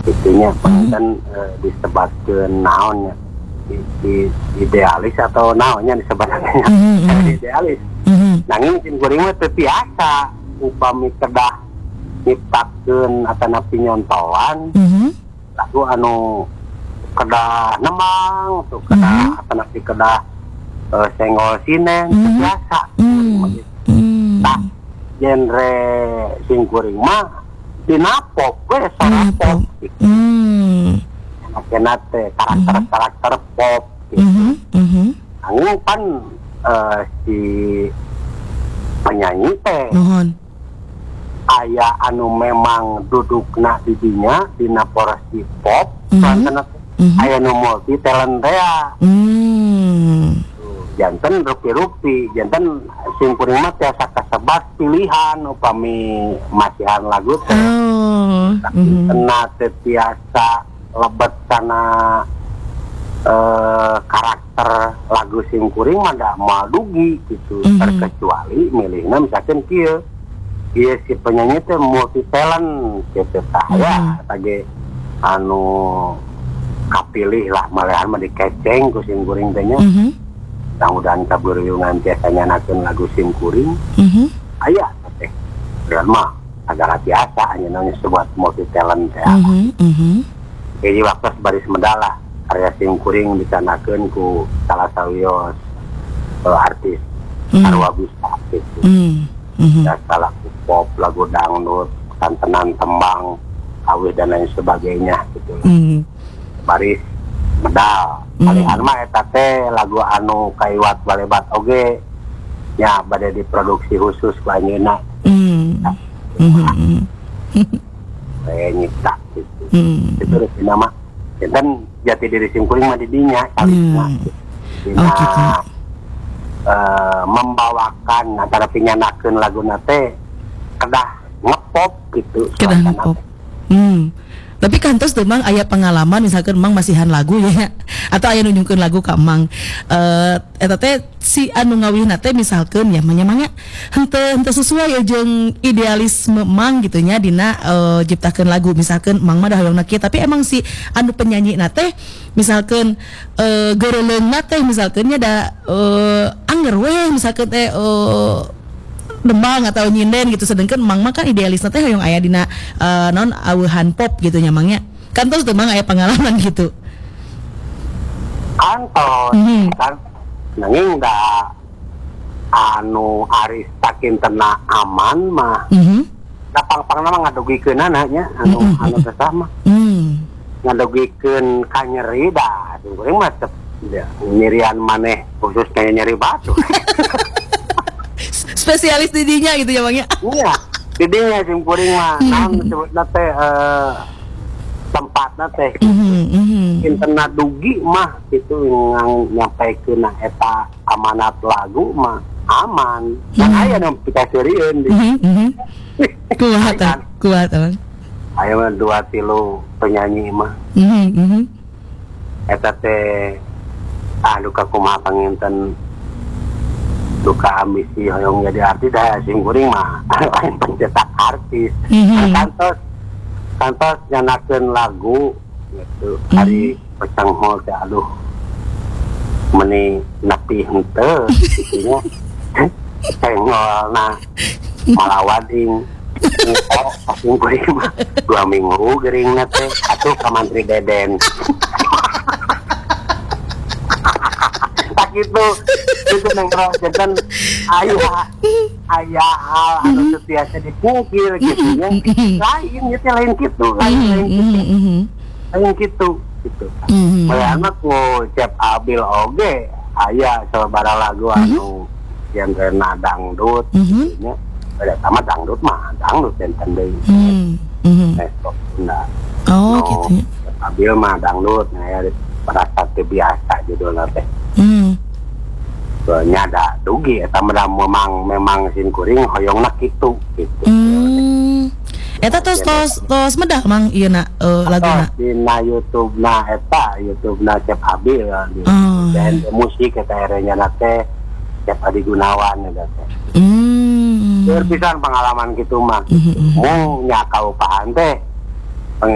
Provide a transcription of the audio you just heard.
itunya kan disebutkeun naonnya di idealis atau naonnya disebutkeun idealis. Nanging simkuring mah teu biasa upami kedah nyiptakeun atanapi nyontoan lagu anu kedah nemang tuh kedah atanapi kedah senggol sinen biasa. Nah genre simkuring mah dina pop we sora pop gitu. Makanya teh karakter pop gitu. Angin kan si penyanyi teh aya anu memang dudukna di dinya dina porsi pop karena aya nu multi talent teh. Janten rupi-rupi, janten simkuring mah tiasa kasebat pilihan upami masihan lagu teh. Kena teh tiasa lebet sana karakter lagu simkuring mah da moal dugi gitu. Terkecuali milihna misalkan kieu si penyanyi teh multi talent gitu tah ya tage anu kapilih lah malahan mah dikeceng ku simkuring teh nya. Mudah-mudahan kaburuyungan biasanya nakeun lagu simkuring aya teh dan mah agak biasa anya namanya sebuah multi talent teh jadi waktu baris medalah karya simkuring dicanakeun ku salah sawios artis sarua bisa gitu salah pop lagu dangdut tantenan tembang awih dan lain sebagainya gitu baris medal kalian mah eta teh lagu anu kaiwat balebat oge nya bade diproduksi khusus ku anjeunna nyipta gitu itu nama dan jati diri simkuring mah di dinya membawakan antara pinyanakeun laguna teh kedah ngepop gitu kedah ngepop. Tapi kantos tuh Mang aya pengalaman misalkan Mang masihan lagu ya atau aya nunjukkeun lagu ka Mang eta teh si anu ngawihna teh misalkan ya manya henteu sesuai jeung idealisme Mang gitu nya dina ciptakeun lagu misalkan Mang mah da hoyongna kieu tapi emang si anu penyanyi na teh misalkan geureulengna teh misalkan nya da anger we misalkan teh dembang atau nyinden gitu sedangkan Mang mah kan idealisnya teh hoyong aya dina non aweuhan pop gitu nya Mang nya. Kan terus teh Mang aya pengalaman gitu. Kantos kan nanging da anu aris takin tena aman mah. Da pang-pangna mah ngadugikeunana nya anu kesah mah. Ngadugikeun ka nyeri da simkuring mah nyerian maneh khusus kayak nyeri batu. Spesialis didinya gitu ya Bang ya. Iya, didinya simkuring mah naon disebutna teh tempatna teh. Interna dugi mah itu nyampaikeun eta amanat lagu mah aman. Dan aya nu pikasirieun di. Kuat Bang. Aya mah 2-3 penyanyi mah. Eta teh anu kakumaha panginten duka ambisi hoyong jadi artis dah simkuring mah lain pencetak artis kantos nyanakeun lagu gitu hari pecenghol teh aduh meni nepi henteu gitunya cenghol malawading simkuring mah 2 minggu geuringna teh atuh ka Mantri Deden gitu itu nengro jangan ayah hal anu setiasa dipungkir gitu ya lain gitu lain gitu bayangna ku Cep Abil oge aya sababaraha lagu anu yang kena dangdut nya beda sama dangdut mah dangdut enten deui gitu Cep Abil mah dangdut ya pada biasa judulna teh nyada dugi eta memang simkuring hoyongna kitu gitu. Eta tos medah Mang ieu na laguna. Dina YouTube-na Cep Abil dan musik eta erenya teh Cep Adi Gunawan eta teh. Pisan pengalaman kitu mah. Mung nya kaupahan teh